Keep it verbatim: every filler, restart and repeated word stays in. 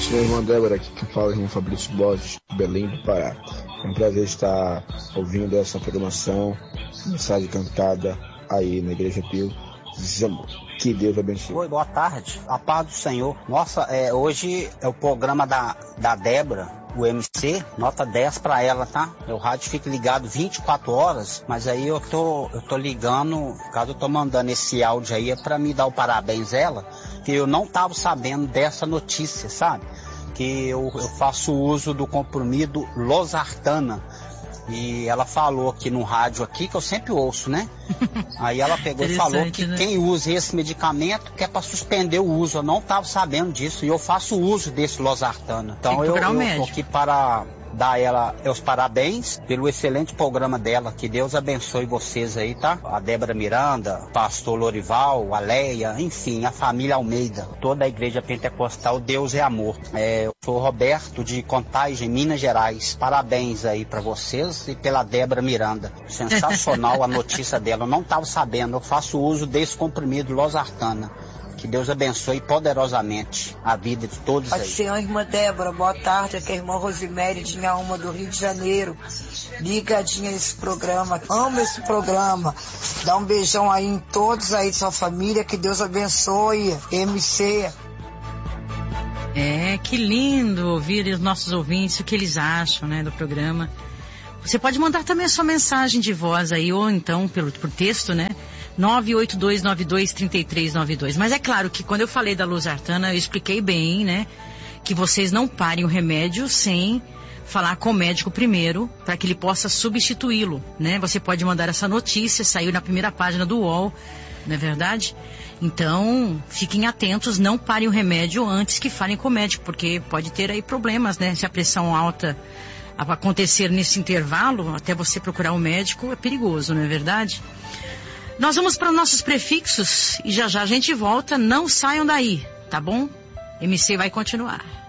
noite, minha irmã Débora, aqui que fala, irmão Fabrício Borges, Belém do Pará. É um prazer estar ouvindo essa programação, mensagem cantada aí na Igreja Pio. Que Deus abençoe. Oi, boa tarde. A paz do Senhor. Nossa, é, hoje é o programa da, da Débora, o M C, nota dez pra ela, tá? O rádio fica ligado vinte e quatro horas, mas aí eu tô, eu tô ligando, caso eu tô mandando esse áudio aí, é pra me dar o parabéns a ela, que eu não tava sabendo dessa notícia, sabe? Que eu, eu faço uso do comprimido Losartana. E ela falou aqui no rádio aqui, que eu sempre ouço, né? Aí ela pegou e falou que, né, quem usa esse medicamento quer para suspender o uso. Eu não estava sabendo disso e eu faço uso desse Losartana. Então eu, eu tô aqui para dar ela os parabéns pelo excelente programa dela. Que Deus abençoe vocês aí, tá? A Débora Miranda, pastor Lorival, a Leia, enfim, a família Almeida, toda a igreja pentecostal. Deus é amor. É, eu sou Roberto de Contagem, Minas Gerais. Parabéns aí para vocês e pela Débora Miranda. Sensacional a notícia dela. Eu não estava sabendo. Eu faço uso desse comprimido Losartana. Que Deus abençoe poderosamente a vida de todos aí. Pode ser, irmã Débora, boa tarde. Aqui é a irmã Rosemary de Inhaúma, do Rio de Janeiro. Ligadinha nesse programa. Amo esse programa. Dá um beijão aí em todos aí de sua família. Que Deus abençoe. M C. É, que lindo ouvir os nossos ouvintes, o que eles acham, né, do programa. Você pode mandar também a sua mensagem de voz aí, ou então pelo, por texto, né? nove oito dois nove dois três três nove dois. Mas é claro que quando eu falei da Losartana, eu expliquei bem, né? Que vocês não parem o remédio sem falar com o médico primeiro, para que ele possa substituí-lo, né? Você pode mandar essa notícia, saiu na primeira página do U O L, não é verdade? Então, fiquem atentos, não parem o remédio antes que falem com o médico, porque pode ter aí problemas, né? Se a pressão alta acontecer nesse intervalo, até você procurar o médico, é perigoso, não é verdade? Nós vamos para os nossos prefixos e já já a gente volta. Não saiam daí, tá bom? M C vai continuar.